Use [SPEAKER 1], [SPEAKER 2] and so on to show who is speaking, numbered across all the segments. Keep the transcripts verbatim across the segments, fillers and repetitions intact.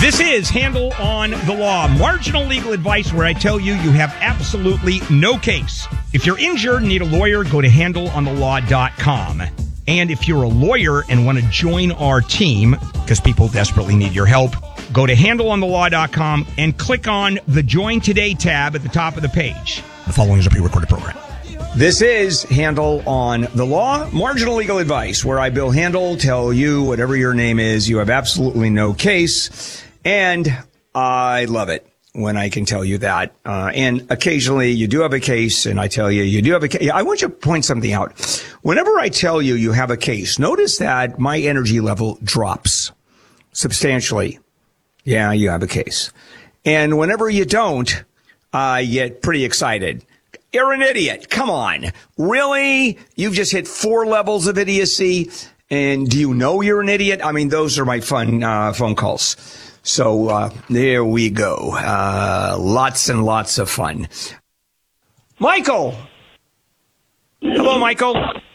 [SPEAKER 1] This is Handle on the Law, marginal legal advice where I tell you you have absolutely no case. If you're injured and need a lawyer, go to handle on the law dot com. And if you're a lawyer and want to join our team, because people desperately need your help, go to handle on the law dot com and click on the Join Today tab at the top of the page. The following is a pre-recorded program. This is Handle on the Law, marginal legal advice, where I, Bill Handel, tell you whatever your name is, you have absolutely no case. And I love it when I can tell you that. Uh, and occasionally you do have a case, and I tell you you do have a case. I want you to point something out. Whenever I tell you you have a case, notice that my energy level drops substantially. Yeah, you have a case. And whenever you don't, I get pretty excited. You're an idiot. Come on. Really? You've just hit four levels of idiocy. And do you know you're an idiot? I mean, those are my fun uh, phone calls. So uh, there we go. Uh, lots and lots of fun. Michael. Hello, Michael.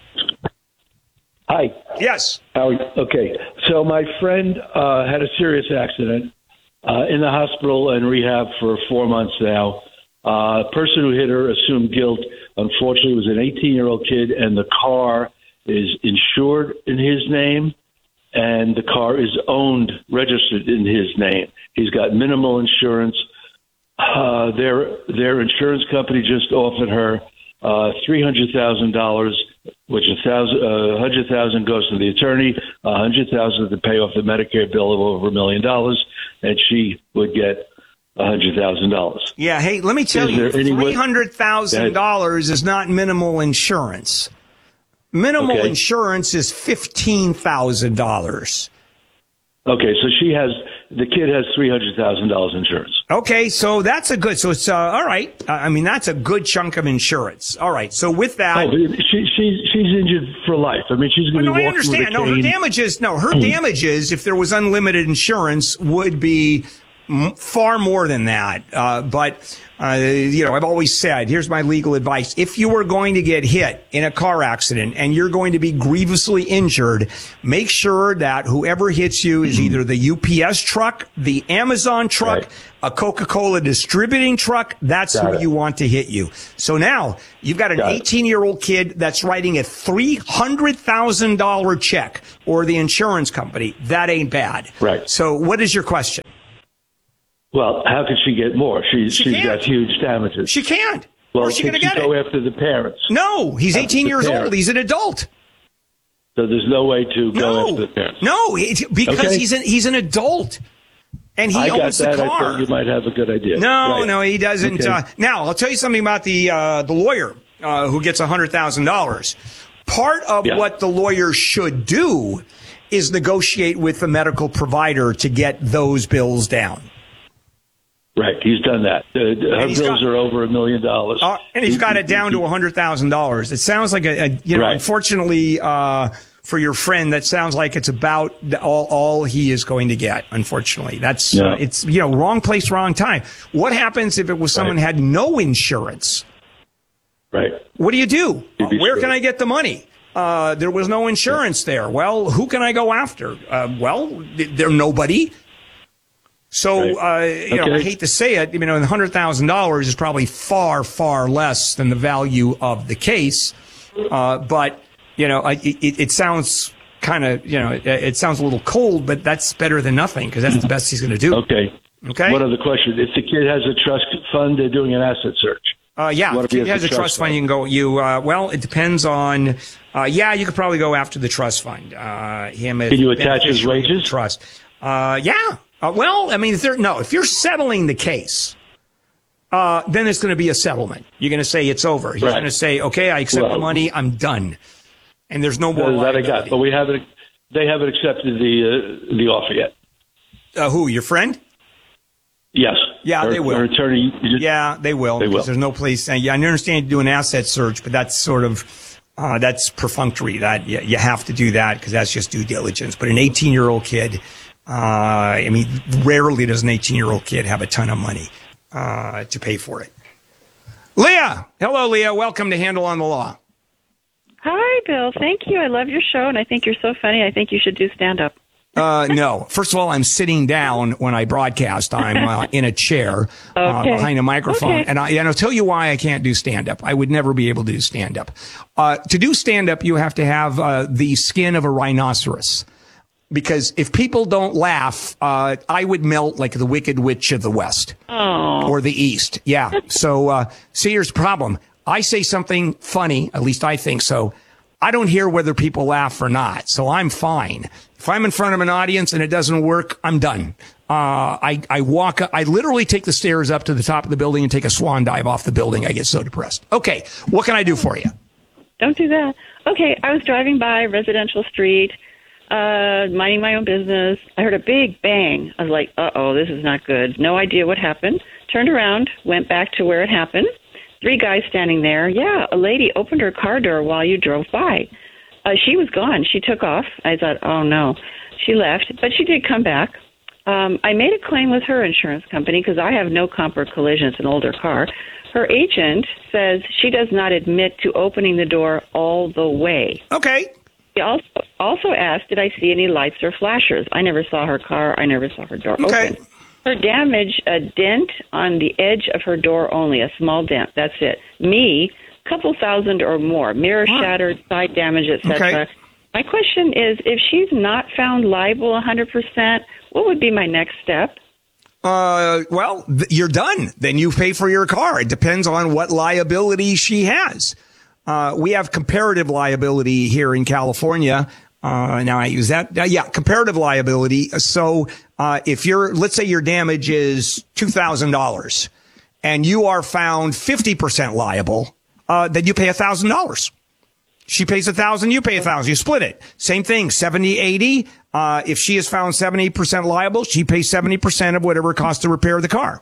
[SPEAKER 2] Hi.
[SPEAKER 1] Yes.
[SPEAKER 2] How are you? Okay. So my friend uh, had a serious accident uh, in the hospital and rehab for four months now. Uh, person who hit her assumed guilt. Unfortunately, it was an eighteen-year-old kid, and the car is insured in his name, and the car is owned, registered in his name. He's got minimal insurance. Uh, their their insurance company just offered her uh, three hundred thousand dollars, which a thousand, uh, hundred thousand goes to the attorney, a hundred thousand to pay off the Medicare bill of over a million dollars, and she would get a hundred thousand dollars.
[SPEAKER 1] Yeah. Hey, let me tell
[SPEAKER 2] Is
[SPEAKER 1] you,
[SPEAKER 2] there any way-
[SPEAKER 1] three hundred thousand dollars is not minimal insurance. Minimal
[SPEAKER 2] Okay.
[SPEAKER 1] insurance is fifteen thousand dollars.
[SPEAKER 2] Okay, so she has, the kid has three hundred thousand dollars insurance.
[SPEAKER 1] Okay, so that's a good, so it's, uh, all right. Uh, I mean, that's a good chunk of insurance. All right, so with that.
[SPEAKER 2] Oh, but she, she, she's injured for life. I mean, she's going to
[SPEAKER 1] no,
[SPEAKER 2] be
[SPEAKER 1] I
[SPEAKER 2] walking with a
[SPEAKER 1] understand. No, her
[SPEAKER 2] cane.
[SPEAKER 1] damages, no, her damages, if there was unlimited insurance, would be m- far more than that. Uh, but, uh, you know, I've always said, here's my legal advice. If you are going to get hit in a car accident and you're going to be grievously injured, make sure that whoever hits you is either the U P S truck, the Amazon truck,
[SPEAKER 2] Right.
[SPEAKER 1] a Coca-Cola distributing truck. That's
[SPEAKER 2] Got
[SPEAKER 1] who
[SPEAKER 2] it.
[SPEAKER 1] you want to hit you. So now you've got an
[SPEAKER 2] Got it.
[SPEAKER 1] eighteen-year-old kid that's writing a three hundred thousand dollars check, or the insurance company. That ain't bad.
[SPEAKER 2] Right.
[SPEAKER 1] So what is your question?
[SPEAKER 2] Well, how could she get more? She,
[SPEAKER 1] She
[SPEAKER 2] she's
[SPEAKER 1] can't.
[SPEAKER 2] got huge damages.
[SPEAKER 1] She can't.
[SPEAKER 2] well,
[SPEAKER 1] Where's she
[SPEAKER 2] can
[SPEAKER 1] going to
[SPEAKER 2] she
[SPEAKER 1] get
[SPEAKER 2] go
[SPEAKER 1] it?
[SPEAKER 2] after the parents?
[SPEAKER 1] No, he's
[SPEAKER 2] After
[SPEAKER 1] eighteen
[SPEAKER 2] the
[SPEAKER 1] years old.
[SPEAKER 2] parents.
[SPEAKER 1] He's an adult.
[SPEAKER 2] So there's no way to go
[SPEAKER 1] No,
[SPEAKER 2] after the parents.
[SPEAKER 1] no, it, because
[SPEAKER 2] Okay.
[SPEAKER 1] he's an he's an adult, and he
[SPEAKER 2] I got
[SPEAKER 1] owns the
[SPEAKER 2] that. I
[SPEAKER 1] car.
[SPEAKER 2] thought you might have a good idea.
[SPEAKER 1] No,
[SPEAKER 2] Right.
[SPEAKER 1] no, he doesn't.
[SPEAKER 2] Okay.
[SPEAKER 1] Uh, now, I'll tell you something about the uh, the lawyer uh, who gets one hundred thousand dollars. Part of
[SPEAKER 2] Yeah.
[SPEAKER 1] what the lawyer should do is negotiate with the medical provider to get those bills down.
[SPEAKER 2] Right, he's done that. Uh, her
[SPEAKER 1] he's
[SPEAKER 2] bills
[SPEAKER 1] got-
[SPEAKER 2] are over a million dollars.
[SPEAKER 1] Uh, and he's got it down to one hundred thousand dollars. It sounds like a, a you know,
[SPEAKER 2] Right.
[SPEAKER 1] unfortunately, uh, for your friend, that sounds like it's about the, all, all he is going to get. Unfortunately, that's,
[SPEAKER 2] Yeah.
[SPEAKER 1] uh, it's, you know, wrong place, wrong time. What happens if it was someone
[SPEAKER 2] Right.
[SPEAKER 1] had no insurance?
[SPEAKER 2] Right.
[SPEAKER 1] What do you do?
[SPEAKER 2] You'd be
[SPEAKER 1] Where
[SPEAKER 2] screwed.
[SPEAKER 1] can I get the money? Uh, there was no insurance there. Well, who can I go after? Uh, well, th- they're nobody. So,
[SPEAKER 2] Right.
[SPEAKER 1] uh, you know, I
[SPEAKER 2] Okay.
[SPEAKER 1] hate to say it, you know, one hundred thousand dollars is probably far, far less than the value of the case. Uh, but, you know, I, it, it sounds kind of, you know, it, it sounds a little cold, but that's better than nothing because that's the best he's going to do.
[SPEAKER 2] Okay.
[SPEAKER 1] Okay.
[SPEAKER 2] One other question. If the kid has a trust fund, they're doing an asset search.
[SPEAKER 1] Uh, yeah,
[SPEAKER 2] What
[SPEAKER 1] if
[SPEAKER 2] if he
[SPEAKER 1] he has
[SPEAKER 2] has
[SPEAKER 1] a
[SPEAKER 2] a
[SPEAKER 1] trust
[SPEAKER 2] trust
[SPEAKER 1] fund, you can go, you, uh, well, it depends on, uh, yeah, you could probably go after the trust fund. Uh, him as
[SPEAKER 2] Can you attach his
[SPEAKER 1] beneficiary of the
[SPEAKER 2] wages?
[SPEAKER 1] Trust. Uh, yeah. Uh, well, I mean, if there, no, if you're settling the case, uh, then it's going to be a settlement. You're going to say it's over. He's
[SPEAKER 2] Right.
[SPEAKER 1] going to say, okay, I accept the
[SPEAKER 2] Well-
[SPEAKER 1] money. I'm done. And there's no more
[SPEAKER 2] That I
[SPEAKER 1] liability.
[SPEAKER 2] got, but we haven't. They haven't accepted the uh, the offer yet.
[SPEAKER 1] Uh, who, your friend?
[SPEAKER 2] Yes.
[SPEAKER 1] Yeah,
[SPEAKER 2] Her-
[SPEAKER 1] they will.
[SPEAKER 2] Her attorney. Just,
[SPEAKER 1] Yeah, they will.
[SPEAKER 2] They will.
[SPEAKER 1] Because there's no place. Uh, yeah, I understand you do an asset search, but that's sort of uh, that's perfunctory. That you, you have to do that because that's just due diligence. But an eighteen-year-old kid, uh, I mean, rarely does an eighteen-year-old kid have a ton of money uh, to pay for it. Leah, hello, Leah. Welcome to Handle on the Law.
[SPEAKER 3] Hi, Bill. Thank you. I love your show, and I think you're so funny. I think you should do stand-up.
[SPEAKER 1] Uh, no. First of all, I'm sitting down when I broadcast. I'm uh, in a chair uh,
[SPEAKER 3] Okay.
[SPEAKER 1] behind a microphone.
[SPEAKER 3] Okay.
[SPEAKER 1] And, I, and I'll tell you why I can't do stand-up. I would never be able to do stand-up. Uh, to do stand-up, you have to have uh, the skin of a rhinoceros. Because if people don't laugh, uh, I would melt like the Wicked Witch of the West.
[SPEAKER 3] Oh.
[SPEAKER 1] Or the East. Yeah. So, uh, see, here's the problem. I say something funny, at least I think so. I don't hear whether people laugh or not, so I'm fine. If I'm in front of an audience and it doesn't work, I'm done. Uh, I, I walk, I literally take the stairs up to the top of the building and take a swan dive off the building. I get so depressed. Okay. What can I do for you?
[SPEAKER 3] Don't do that. Okay, I was driving by residential street, uh, minding my own business. I heard a big bang. I was like, uh-oh, this is not good. No idea what happened. Turned around, went back to where it happened. Three guys standing there. Yeah, a lady opened her car door while you drove by. Uh, she was gone. She took off. I thought, oh, no. She left, but she did come back. Um, I made a claim with her insurance company because I have no comp or collision. It's an older car. Her agent says she does not admit to opening the door all the way.
[SPEAKER 1] Okay.
[SPEAKER 3] She also, also asked, did I see any lights or flashers? I never saw her car. I never saw her door
[SPEAKER 1] Okay.
[SPEAKER 3] open. Her damage, a dent on the edge of her door only, a small dent. That's it. Me, couple thousand or more, mirror
[SPEAKER 1] Huh.
[SPEAKER 3] shattered, side damage, et cetera.
[SPEAKER 1] Okay.
[SPEAKER 3] My question is, if she's not found liable one hundred percent, what would be my next step?
[SPEAKER 1] Uh, well, th- you're done. Then you pay for your car. It depends on what liability she has. Uh, we have comparative liability here in California. Uh, now I use that. Uh, yeah, comparative liability. So, uh, if you're, let's say your damage is two thousand dollars and you are found fifty percent liable, uh, then you pay one thousand dollars. She pays a thousand, you pay a thousand, you split it. Same thing, seventy, eighty. Uh, if she is found seventy percent liable, she pays seventy percent of whatever it costs to repair the car.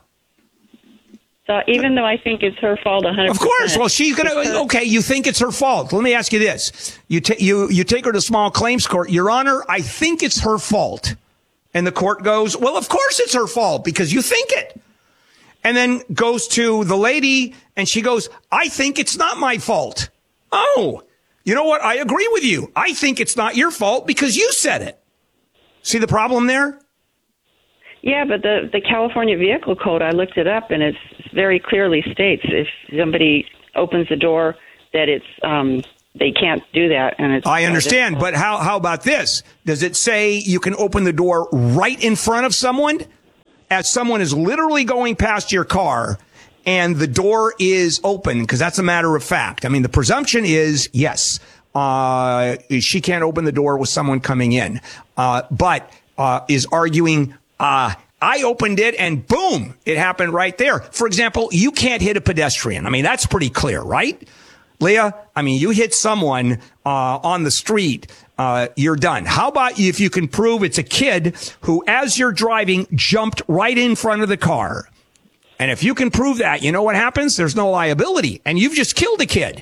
[SPEAKER 3] So even though I think it's her fault one hundred percent.
[SPEAKER 1] Of course. Well, she's going to, okay, you think it's her fault. Let me ask you this. You, ta- you, you take her to small claims court. Your Honor, I think it's her fault. And the court goes, well, of course it's her fault because you think it. And then goes to the lady and she goes, I think it's not my fault. Oh, you know what? I agree with you. I think it's not your fault because you said it. See the problem there?
[SPEAKER 3] Yeah, but the, the California Vehicle Code, I looked it up, and it very clearly states if somebody opens the door that it's um, they can't do that. And it's
[SPEAKER 1] I understand, but how how about this? Does it say you can open the door right in front of someone as someone is literally going past your car and the door is open? Because that's a matter of fact. I mean, the presumption is, yes, uh, she can't open the door with someone coming in, uh, but uh, is arguing, uh, I opened it and boom, it happened right there. For example, you can't hit a pedestrian. I mean, that's pretty clear, right? Leah, I mean, you hit someone uh, on the street, uh, you're done. How about if you can prove it's a kid who, as you're driving, jumped right in front of the car? And if you can prove that, you know what happens? There's no liability, and you've just killed a kid.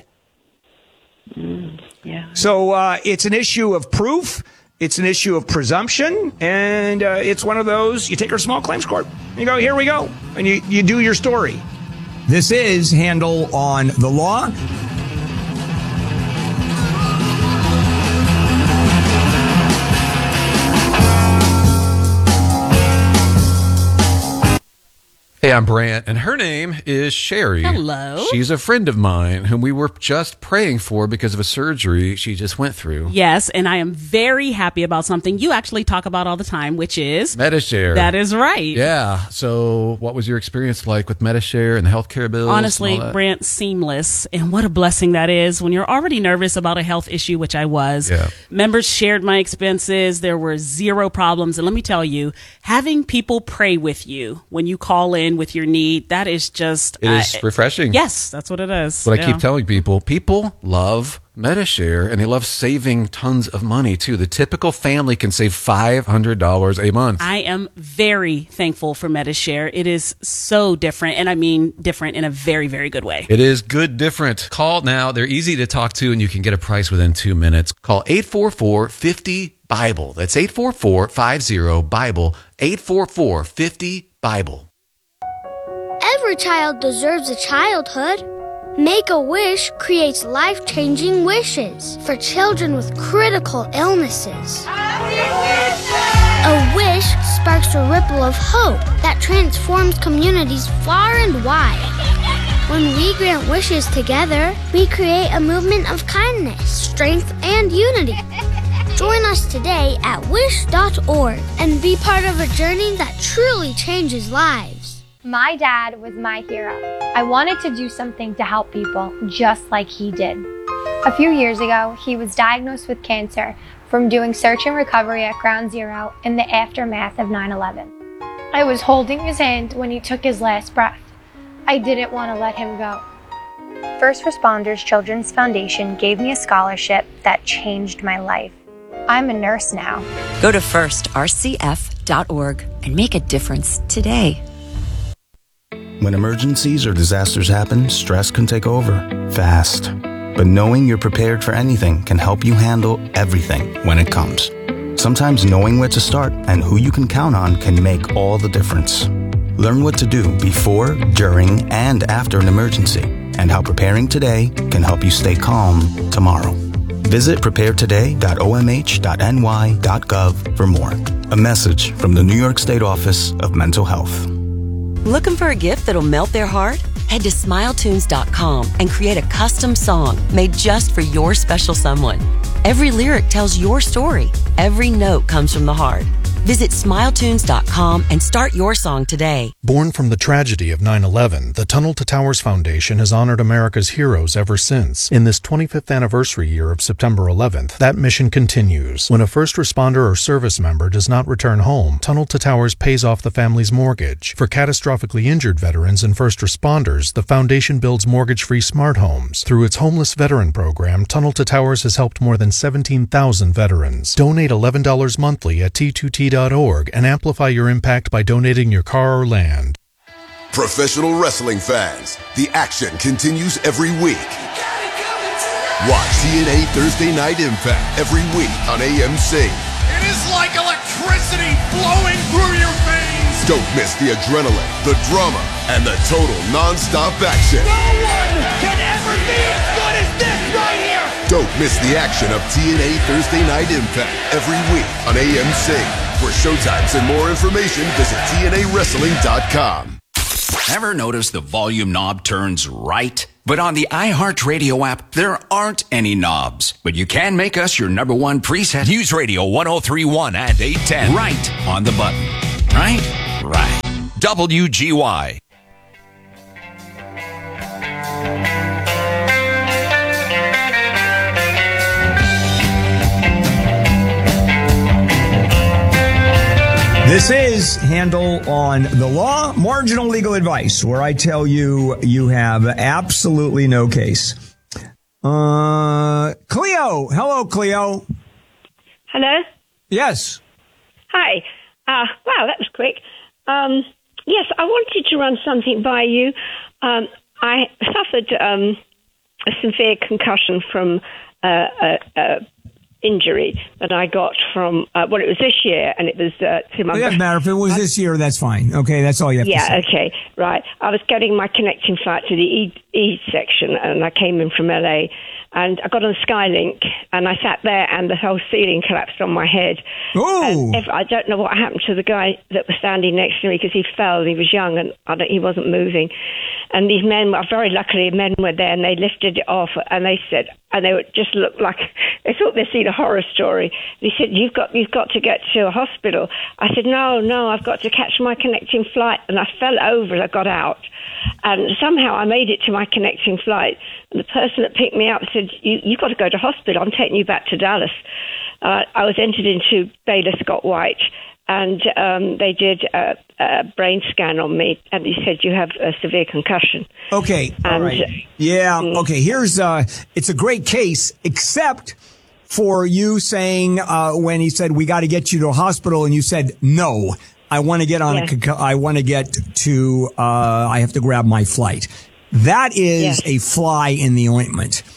[SPEAKER 3] Mm, yeah.
[SPEAKER 1] So uh, it's an issue of proof. It's an issue of presumption, and uh, it's one of those, you take her to small claims court. You go, here we go, and you, you do your story. This is Handel on the Law.
[SPEAKER 4] Hey, I'm Brant, and her name is Sherry.
[SPEAKER 5] Hello.
[SPEAKER 4] She's a friend of mine whom we were just praying for because of a surgery she just went through.
[SPEAKER 5] Yes, and I am very happy about something you actually talk about all the time, which is
[SPEAKER 4] Medi-Share.
[SPEAKER 5] That is right.
[SPEAKER 4] Yeah. So what was your experience like with Medi-Share and the healthcare bills?
[SPEAKER 5] Honestly,
[SPEAKER 4] and all that?
[SPEAKER 5] Brent, seamless. And what a blessing that is when you're already nervous about a health issue, which I was.
[SPEAKER 4] Yeah.
[SPEAKER 5] Members shared my expenses. There were zero problems. And let me tell you, having people pray with you when you call in with your need, that is just...
[SPEAKER 4] It is
[SPEAKER 5] uh,
[SPEAKER 4] refreshing.
[SPEAKER 5] Yes, that's what it is.
[SPEAKER 4] But I
[SPEAKER 5] Yeah.
[SPEAKER 4] keep telling people, people love Medi-Share, and they love saving tons of money, too. The typical family can save five hundred dollars a month.
[SPEAKER 5] I am very thankful for Medi-Share. It is so different, and I mean different in a very, very good way.
[SPEAKER 4] It is good different. Call now. They're easy to talk to, and you can get a price within two minutes. Call eight four four, five zero, BIBLE. That's eight four four, five zero, BIBLE. eight four four, five zero, BIBLE.
[SPEAKER 6] Every child deserves a childhood. Make-A-Wish creates life-changing wishes for children with critical illnesses. A wish sparks a ripple of hope that transforms communities far and wide. When we grant wishes together, we create a movement of kindness, strength, and unity. Join us today at wish dot org and be part of a journey that truly changes lives.
[SPEAKER 7] My dad was my hero. I wanted to do something to help people just like he did. A few years ago, he was diagnosed with cancer from doing search and recovery at Ground Zero in the aftermath of nine eleven. I was holding his hand when he took his last breath. I didn't want to let him go. First Responders Children's Foundation gave me a scholarship that changed my life. I'm a nurse now.
[SPEAKER 8] Go to first r c f dot org and make a difference today.
[SPEAKER 9] When emergencies or disasters happen, stress can take over fast. But knowing you're prepared for anything can help you handle everything when it comes. Sometimes knowing where to start and who you can count on can make all the difference. Learn what to do before, during, and after an emergency, and how preparing today can help you stay calm tomorrow. Visit prepare today dot o m h dot n y dot gov for more. A message from the New York State Office of Mental Health.
[SPEAKER 8] Looking for a gift that'll melt their heart? Head to smile tunes dot com and create a custom song made just for your special someone. Every lyric tells your story. Every note comes from the heart. Visit smile tunes dot com and start your song today.
[SPEAKER 10] Born from the tragedy of nine eleven, the Tunnel to Towers Foundation has honored America's heroes ever since. In this twenty-fifth anniversary year of September eleventh, that mission continues. When a first responder or service member does not return home, Tunnel to Towers pays off the family's mortgage. For catastrophically injured veterans and first responders, the foundation builds mortgage-free smart homes. Through its homeless veteran program, Tunnel to Towers has helped more than seventeen thousand veterans. Donate eleven dollars monthly at T two T dot org and amplify your impact by donating your car or land.
[SPEAKER 11] Professional wrestling fans, the action continues every week. Watch T N A Thursday Night Impact every week on A M C.
[SPEAKER 12] It is like electricity flowing through your veins.
[SPEAKER 11] Don't miss the adrenaline, the drama, and the total non-stop action.
[SPEAKER 12] No one can ever be as good as this right here.
[SPEAKER 11] Don't miss the action of T N A Thursday Night Impact every week on A M C. For showtimes and more information, visit T N A wrestling dot com.
[SPEAKER 13] Ever notice the volume knob turns right? But on the iHeartRadio app, there aren't any knobs. But you can make us your number one preset. News Radio one oh three point one and eight ten. Right on the button. Right? Right. W G Y.
[SPEAKER 1] This is Handel on the Law, marginal legal advice, where I tell you you have absolutely no case. Uh, Cleo. Hello, Cleo.
[SPEAKER 14] Hello?
[SPEAKER 1] Yes.
[SPEAKER 14] Hi. Uh, wow, that was quick. Um, yes, I wanted to run something by you. Um, I suffered um, a severe concussion from uh, a, a injury that I got from, uh, well, it was this year, and it was uh, to my...
[SPEAKER 1] It doesn't matter. If it was this year, that's fine. Okay, that's all you have
[SPEAKER 14] yeah,
[SPEAKER 1] to say.
[SPEAKER 14] Yeah, okay, right. I was getting my connecting flight to the E, e section, and I came in from L A, and I got on Skylink, and I sat there, and the whole ceiling collapsed on my head.
[SPEAKER 1] Oh!
[SPEAKER 14] If, I don't know what happened to the guy that was standing next to me, because he fell, and he was young, and I don't, he wasn't moving. And these men, were very luckily, men were there, and they lifted it off, and they said, and they would just looked like, they thought they'd seen a horror story. They said, you've got, you've got to get to a hospital. I said, no, no, I've got to catch my connecting flight. And I fell over as I got out. And somehow I made it to my connecting flight. And the person that picked me up said, you, you've got to go to hospital. I'm taking you back to Dallas. Uh, I was entered into Baylor Scott White, and um, they did a, a brain scan on me, and he said, you have a severe concussion.
[SPEAKER 1] Okay, all
[SPEAKER 14] and,
[SPEAKER 1] right. Yeah, okay, here's, uh, it's a great case, except for you saying, uh, when he said, we got to get you to a hospital, and you said, no, I want to get on yeah. a, concu- I want to get to, uh, I have to grab my flight. That is yeah. a fly in the ointment.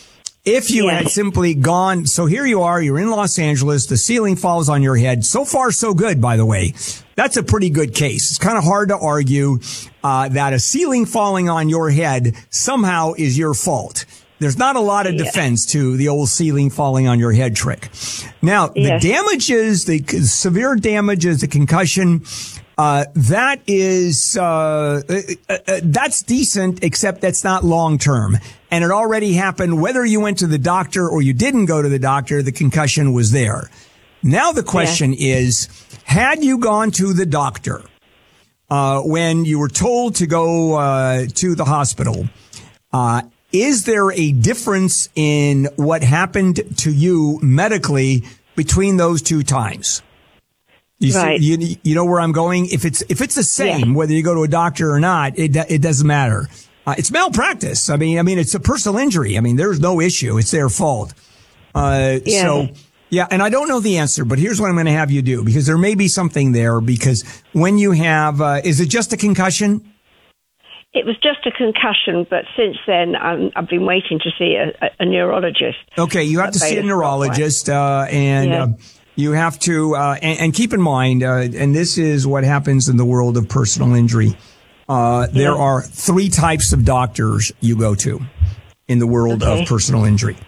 [SPEAKER 1] If you
[SPEAKER 14] Yes.
[SPEAKER 1] had simply gone, so here you are, you're in Los Angeles, the ceiling falls on your head. So far, so good, by the way. That's a pretty good case. It's kind of hard to argue uh, that a ceiling falling on your head somehow is your fault. There's not a lot of
[SPEAKER 14] Yeah.
[SPEAKER 1] defense to the old ceiling falling on your head trick. Now,
[SPEAKER 14] Yes.
[SPEAKER 1] the damages, the c- severe damages, the concussion, uh, that is, uh, uh, uh, that's decent, except that's not long term. And it already happened. Whether you went to the doctor or you didn't go to the doctor, the concussion was there. Now the question is, had you gone to the doctor, uh, when you were told to go, uh, to the hospital, uh, is there a difference in what happened to you medically between those two times? You, see-
[SPEAKER 14] Right.
[SPEAKER 1] you, you know where I'm going? If it's, if it's the same, whether you go to a doctor or not, it, it doesn't matter. Uh, it's malpractice. I mean, I mean, it's a personal injury. I mean, there's no issue. It's their fault. Uh,
[SPEAKER 14] Yeah.
[SPEAKER 1] so yeah, and I don't know the answer, but here's what I'm going to have you do, because there may be something there, because when you have, uh, is it just a concussion?
[SPEAKER 14] It was just a concussion, but since then I'm, I've been waiting to see a, a, a neurologist.
[SPEAKER 1] Okay, you have to see a
[SPEAKER 14] Baylor
[SPEAKER 1] neurologist, uh, and
[SPEAKER 14] Yeah.
[SPEAKER 1] uh, you have to, uh, and, and keep in mind, uh, and this is what happens in the world of personal injury. Uh, there
[SPEAKER 14] Yeah.
[SPEAKER 1] are three types of doctors you go to in the world
[SPEAKER 14] Okay.
[SPEAKER 1] of personal injury.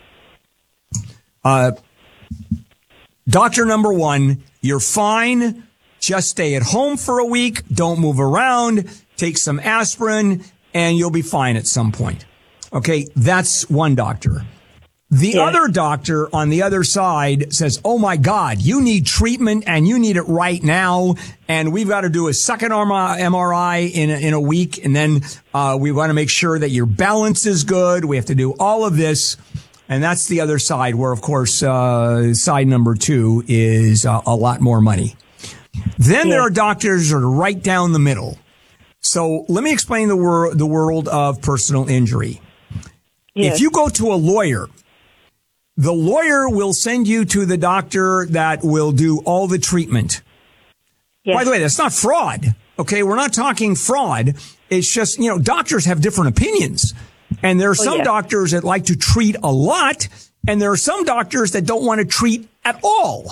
[SPEAKER 1] Uh, doctor number one, you're fine. Just stay at home for a week. Don't move around. Take some aspirin and you'll be fine at some point. Okay. That's one doctor. The
[SPEAKER 14] Yeah.
[SPEAKER 1] other doctor on the other side says, oh my God, you need treatment and you need it right now. And we've got to do a second M R I in a, in a week. And then, uh, we want to make sure that your balance is good. We have to do all of this. And that's the other side where, of course, uh, side number two is uh, a lot more money. Then there are doctors that are right down the middle. So let me explain the wor- the world of personal injury.
[SPEAKER 14] Yes.
[SPEAKER 1] If you go to a lawyer, the lawyer will send you to the doctor that will do all the treatment.
[SPEAKER 14] Yes.
[SPEAKER 1] By the way, that's not fraud. Okay, we're not talking fraud. It's just, you know, doctors have different opinions. And there are some
[SPEAKER 14] yeah.
[SPEAKER 1] doctors that like to treat a lot, and there are some doctors that don't want to treat at all.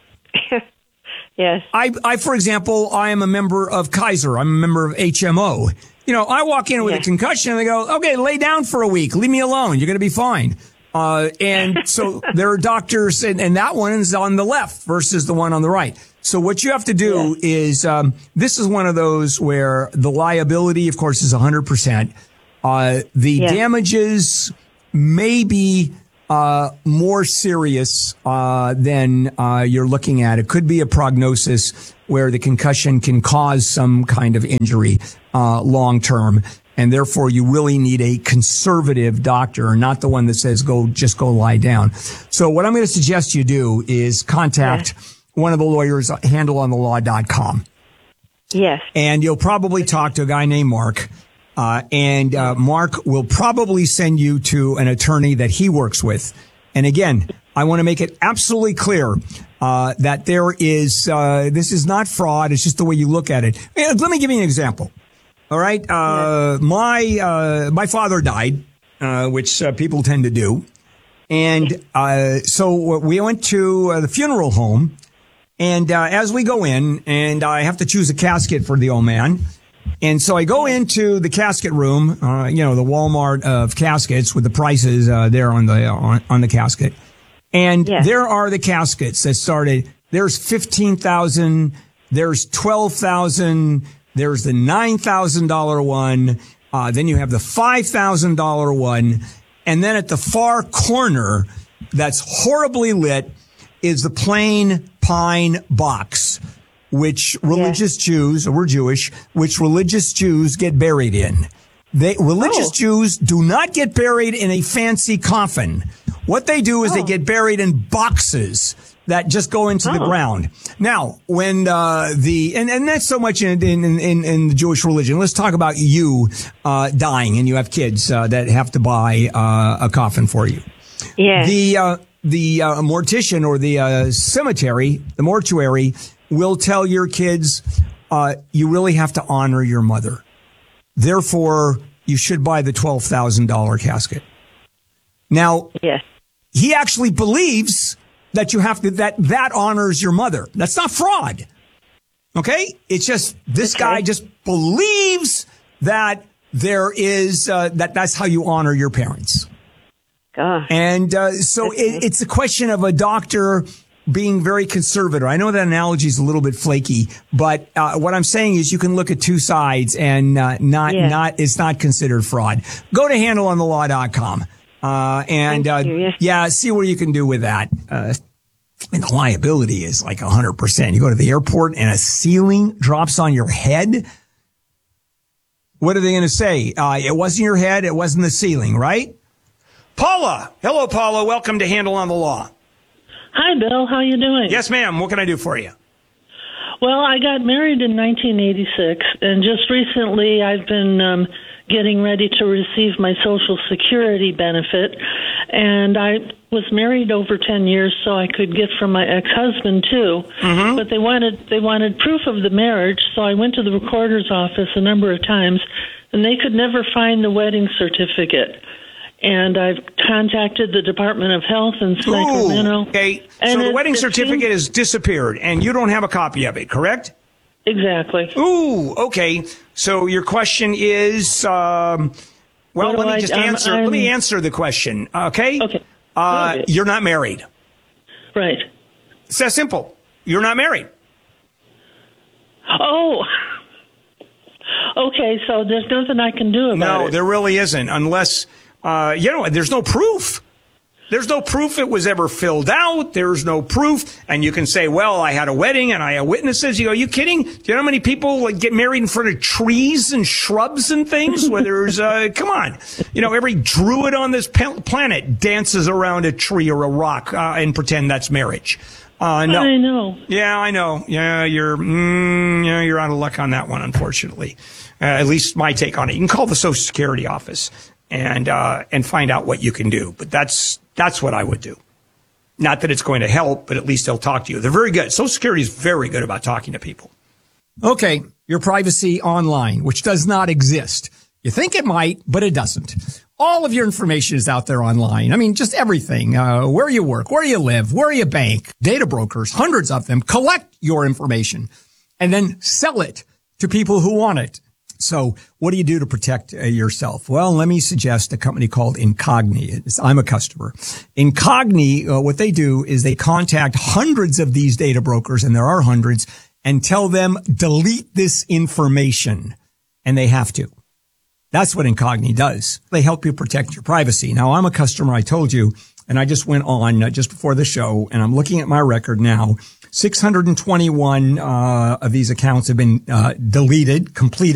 [SPEAKER 14] Yes.
[SPEAKER 1] I, I, for example, I am a member of Kaiser. I'm a member of H M O. You know, I walk in with
[SPEAKER 14] Yeah.
[SPEAKER 1] a concussion and they go, okay, lay down for a week. Leave me alone. You're going to be fine. Uh, and so there are doctors, and, and that one is on the left versus the one on the right. So what you have to do
[SPEAKER 14] Yeah.
[SPEAKER 1] is, um, this is one of those where the liability, of course, is one hundred percent. Uh, the
[SPEAKER 14] Yeah.
[SPEAKER 1] damages may be uh, more serious uh, than uh, you're looking at. It could be a prognosis where the concussion can cause some kind of injury uh, long term, and therefore you really need a conservative doctor, not the one that says go just go lie down. So what I'm going to suggest you do is contact
[SPEAKER 14] Yeah.
[SPEAKER 1] one of the lawyers, handle on the law dot com.
[SPEAKER 14] Yes.
[SPEAKER 1] And you'll probably talk to a guy named Mark. Uh, and, uh, Mark will probably send you to an attorney that he works with. And again, I want to make it absolutely clear, uh, that there is, uh, this is not fraud. It's just the way you look at it. And let me give you an example. All right. Uh, my, uh, my father died, uh, which uh, people tend to do. And, uh, so we went to uh, the funeral home. And, uh, as we go in, and I have to choose a casket for the old man. And so I go into the casket room, uh, you know, the Walmart of caskets with the prices, uh, there on the, on, on the casket. And
[SPEAKER 14] Yeah.
[SPEAKER 1] there are the caskets that started, there's fifteen thousand, there's twelve thousand, there's the nine thousand dollars one, uh, then you have the five thousand dollars one. And then at the far corner, that's horribly lit, is the plain pine box, which religious Jews, or we're Jewish, which religious Jews get buried in. They, religious
[SPEAKER 14] Oh.
[SPEAKER 1] Jews do not get buried in a fancy coffin. What they do is
[SPEAKER 14] Oh.
[SPEAKER 1] they get buried in boxes that just go into the
[SPEAKER 14] Oh.
[SPEAKER 1] ground. Now, when, uh, the, and, and that's so much in, in, in, in the Jewish religion. Let's talk about you, uh, dying and you have kids, uh, that have to buy, uh, a coffin for you.
[SPEAKER 14] Yeah.
[SPEAKER 1] The, uh, the, uh, mortician or the, uh, cemetery, the mortuary will tell your kids, uh, you really have to honor your mother. Therefore, you should buy the twelve thousand dollars casket. Now,
[SPEAKER 14] Yes.
[SPEAKER 1] he actually believes that you have to, that that honors your mother. That's not fraud. Okay? It's just, this okay. guy just believes that there is, uh, that that's how you honor your parents.
[SPEAKER 14] Gosh.
[SPEAKER 1] And, uh, so it, it's a question of a doctor being very conservative. I know that analogy is a little bit flaky, but, uh, what I'm saying is you can look at two sides and, uh, not, yeah. not, it's not considered fraud. Go to handle on the law dot com. Uh, and, uh, yes. yeah, see what you can do with that. Uh, and the liability is like a hundred percent. You go to the airport and a ceiling drops on your head. What are they going to say? Uh, it wasn't your head. It wasn't the ceiling, right? Paula. Hello, Paula. Welcome to Handle on the Law.
[SPEAKER 15] Hi, Bill. How you doing?
[SPEAKER 1] Yes, ma'am. What can I do for you?
[SPEAKER 15] Well, I got married in nineteen eighty-six, and just recently I've been um, getting ready to receive my Social Security benefit, and I was married over ten years, so I could get from my ex-husband too. Mm-hmm. But they wanted they wanted proof of the marriage, so I went to the recorder's office a number of times, and they could never find the wedding certificate. And I've contacted the Department of Health in Sacramento.
[SPEAKER 1] Ooh, okay, so the wedding certificate has disappeared, and you don't have a copy of it, correct?
[SPEAKER 15] Exactly.
[SPEAKER 1] Ooh, okay. So your question is, um, well, let me I, just I'm, answer. I'm, let me answer the question. Okay.
[SPEAKER 15] Okay.
[SPEAKER 1] Uh, okay. You're not married.
[SPEAKER 15] Right.
[SPEAKER 1] It's that simple. You're not married.
[SPEAKER 15] Oh. Okay. So there's nothing I can do about
[SPEAKER 1] no,
[SPEAKER 15] it.
[SPEAKER 1] No, there really isn't, unless. Uh, you know, there's no proof. There's no proof it was ever filled out. There's no proof. And you can say, well, I had a wedding and I had witnesses. You go, are you kidding? Do you know how many people like, get married in front of trees and shrubs and things where there's, uh, come on. You know, every druid on this planet dances around a tree or a rock, uh, and pretend that's marriage. Uh, no.
[SPEAKER 15] I know.
[SPEAKER 1] Yeah, I know. Yeah, you're, mm, yeah, you're out of luck on that one, unfortunately. Uh, at least my take on it. You can call the Social Security office and, uh, and find out what you can do. But that's, that's what I would do. Not that it's going to help, but at least they'll talk to you. They're very good. Social Security is very good about talking to people. Okay. Your privacy online, which does not exist. You think it might, but it doesn't. All of your information is out there online. I mean, just everything. Uh, where you work, where you live, where you bank, data brokers, hundreds of them collect your information and then sell it to people who want it. So what do you do to protect uh, yourself? Well, let me suggest a company called Incogni. It's, I'm a customer. Incogni, uh, what they do is they contact hundreds of these data brokers, and there are hundreds, and tell them, delete this information. And they have to. That's what Incogni does. They help you protect your privacy. Now, I'm a customer, I told you, and I just went on uh, just before the show, and I'm looking at my record now. six hundred twenty-one uh, of these accounts have been uh, deleted, completed.